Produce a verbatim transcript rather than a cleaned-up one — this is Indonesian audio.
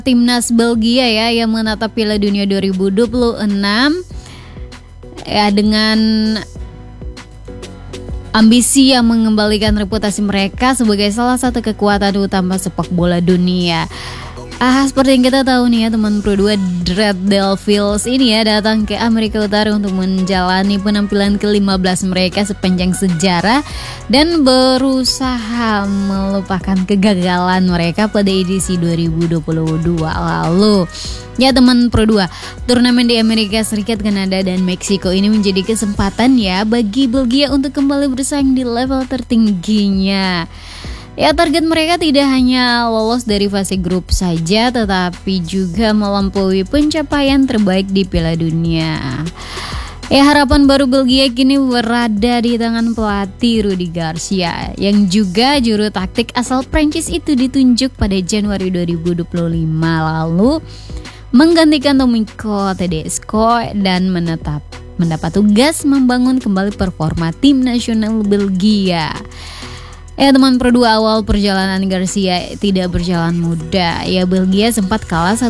Timnas Belgia ya yang menatap Piala Dunia dua ribu dua puluh enam ya dengan ambisi yang mengembalikan reputasi mereka sebagai salah satu kekuatan utama sepak bola dunia. Ah, seperti yang kita tahu nih ya teman Pro dua, Red Devils ini ya datang ke Amerika Utara untuk menjalani penampilan ke lima belas mereka sepanjang sejarah dan berusaha melupakan kegagalan mereka pada edisi dua ribu dua puluh dua lalu. Ya teman Pro dua, turnamen di Amerika Serikat, Kanada, dan Meksiko ini menjadi kesempatan ya bagi Belgia untuk kembali bersaing di level tertingginya. Ya, target mereka tidak hanya lolos dari fase grup saja, tetapi juga melampaui pencapaian terbaik di Piala Dunia. Ya, harapan baru Belgia kini berada di tangan pelatih Rudi Garcia, yang juga juru taktik asal Prancis itu ditunjuk pada Januari dua ribu dua puluh lima lalu, menggantikan Tomiko Tedesco dan menetap mendapat tugas membangun kembali performa tim nasional Belgia. Ya teman Pro dua, awal perjalanan Garcia tidak berjalan mudah. Ya, Belgia sempat kalah